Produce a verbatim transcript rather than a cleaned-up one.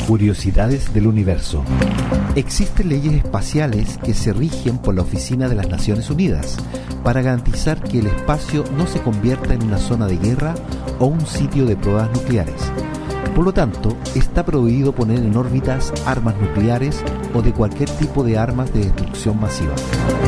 Curiosidades del universo. Existen leyes espaciales que se rigen por la Oficina de las Naciones Unidas para garantizar que el espacio no se convierta en una zona de guerra o un sitio de pruebas nucleares. Por lo tanto, está prohibido poner en órbitas armas nucleares o de cualquier tipo de armas de destrucción masiva.